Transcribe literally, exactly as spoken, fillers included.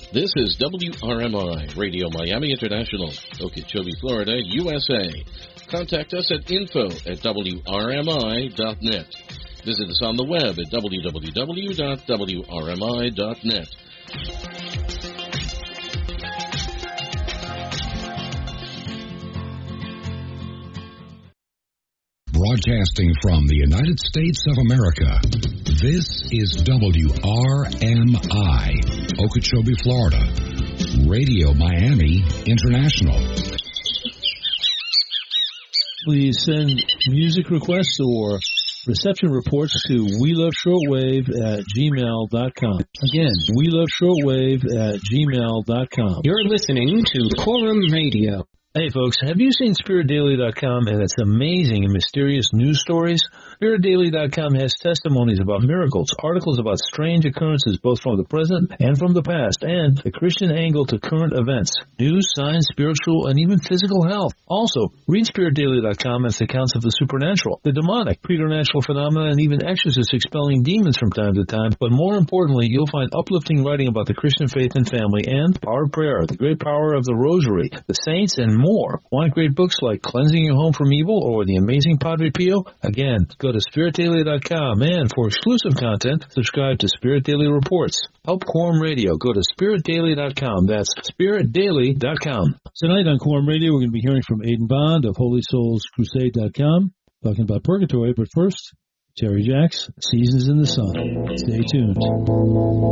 This is W R M I, Radio Miami International, Okeechobee, Florida, U S A. Contact us at info at W R M I dot net. Visit us on the web at w w w dot w r m i dot net. Broadcasting from the United States of America, this is W R M I, Okeechobee, Florida, Radio Miami International. Please send music requests or reception reports to we love shortwave at gmail dot com. Again, we love shortwave at gmail dot com. You're listening to Quorum Radio. Hey folks, have you seen Spirit Daily dot com and its amazing and mysterious news stories? Spirit Daily dot com has testimonies about miracles, articles about strange occurrences both from the present and from the past, and the Christian angle to current events, news, science, spiritual, and even physical health. Also, read Spirit Daily dot com as accounts of the supernatural, the demonic, preternatural phenomena, and even exorcists expelling demons from time to time. But more importantly, you'll find uplifting writing about the Christian faith and family and power of prayer, the great power of the rosary, the saints, and more. Want great books like Cleansing Your Home from Evil or The Amazing Padre Pio? Again, go to Spirit Daily dot com, and for exclusive content, subscribe to Spirit Daily Reports. Help Quorum Radio. Go to Spirit Daily dot com. That's Spirit Daily dot com. Tonight on Quorum Radio, we're going to be hearing from Aidan Bond of Holy Souls Crusade dot com, talking about purgatory. But first, Terry Jacks, Seasons in the Sun. Stay tuned.